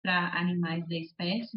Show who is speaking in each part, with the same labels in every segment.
Speaker 1: para animais da espécie,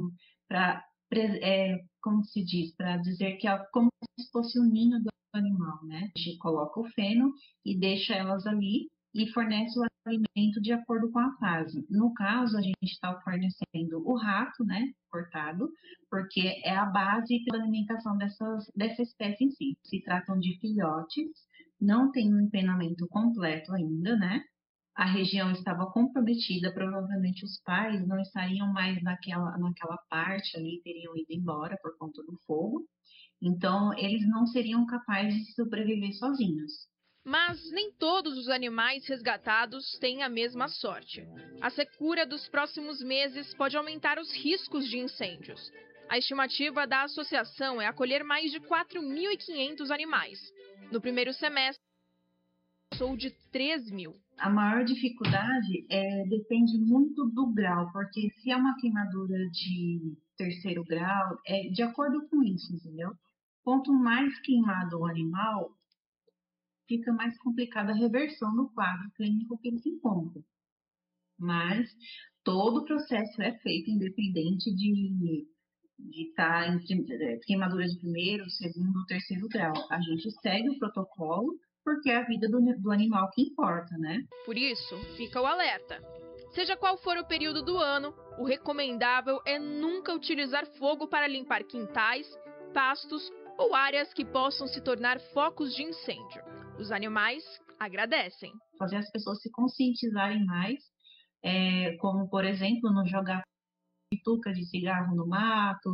Speaker 1: como se diz, para dizer que é como se fosse o ninho do animal, né? A gente coloca o feno e deixa elas ali e fornece o alimento de acordo com a fase. No caso, a gente está fornecendo o rato, né, cortado, porque é a base da alimentação dessa espécie em si. Se tratam de filhotes, não tem um empenamento completo ainda, né? A região estava comprometida, provavelmente os pais não estariam mais naquela parte ali, teriam ido embora por conta do fogo. Então, eles não seriam capazes de sobreviver sozinhos.
Speaker 2: Mas nem todos os animais resgatados têm a mesma sorte. A secura dos próximos meses pode aumentar os riscos de incêndios. A estimativa da associação é acolher mais de 4.500 animais. No primeiro semestre, passou de 3.000.
Speaker 1: A maior dificuldade depende muito do grau, porque se é uma queimadura de terceiro grau, é de acordo com isso, entendeu? Quanto mais queimado o animal, fica mais complicada a reversão no quadro clínico que ele se encontra. Mas todo o processo é feito independente de estar em queimadura de primeiro, segundo ou terceiro grau. A gente segue o protocolo, porque é a vida do animal que importa, né?
Speaker 2: Por isso, fica o alerta. Seja qual for o período do ano, o recomendável é nunca utilizar fogo para limpar quintais, pastos ou áreas que possam se tornar focos de incêndio. Os animais agradecem.
Speaker 1: Fazer as pessoas se conscientizarem mais, como, por exemplo, não jogar bituca de cigarro no mato,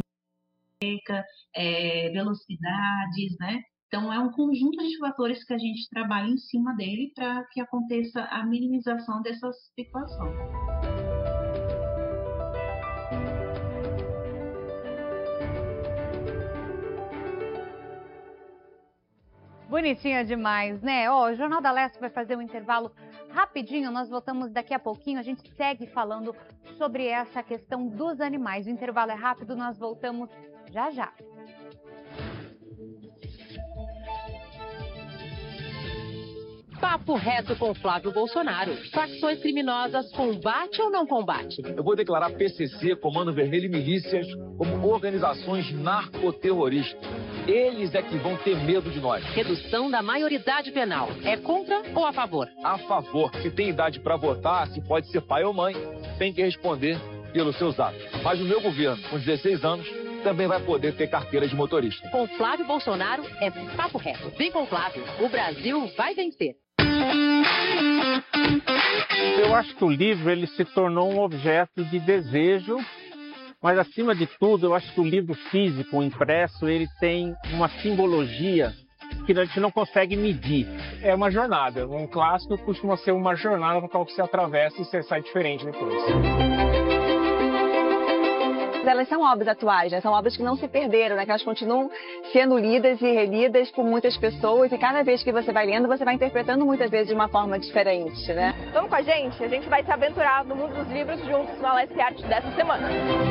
Speaker 1: velocidades, né? Então, é um conjunto de fatores que a gente trabalha em cima dele para que aconteça a minimização dessas situações.
Speaker 3: Bonitinha demais, né? O Jornal da Leste vai fazer um intervalo rapidinho, nós voltamos daqui a pouquinho, a gente segue falando sobre essa questão dos animais. O intervalo é rápido, nós voltamos já já.
Speaker 4: Papo reto com Flávio Bolsonaro. Facções criminosas, combate ou não combate?
Speaker 5: Eu vou declarar PCC, Comando Vermelho e milícias como organizações narcoterroristas. Eles é que vão ter medo de nós.
Speaker 4: Redução da maioridade penal. É contra ou a favor?
Speaker 5: A favor. Se tem idade para votar, se pode ser pai ou mãe, tem que responder pelos seus atos. Mas o meu governo, com 16 anos, também vai poder ter carteira de motorista.
Speaker 4: Com Flávio Bolsonaro é papo reto. Vem com Flávio. O Brasil vai vencer.
Speaker 6: Eu acho que o livro ele se tornou um objeto de desejo, mas acima de tudo, eu acho que o livro físico, o impresso, ele tem uma simbologia que a gente não consegue medir.
Speaker 7: É uma jornada. Um clássico costuma ser uma jornada para qual você atravessa e você sai diferente depois.
Speaker 8: Elas são obras atuais, né? São obras que não se perderam, né? Que elas continuam sendo lidas e relidas por muitas pessoas e cada vez que você vai lendo, você vai interpretando muitas vezes de uma forma diferente, né?
Speaker 9: Vamos com a gente vai se aventurar no mundo dos livros juntos no Alesc Arte dessa semana.